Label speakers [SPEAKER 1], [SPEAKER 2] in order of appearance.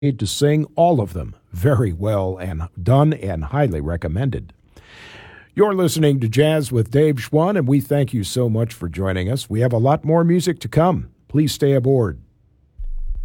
[SPEAKER 1] to sing all of them very well and done and highly recommended. You're listening to Jazz with Dave Schwann, and we thank you so much for joining us. We have a lot more music to come. Please stay aboard.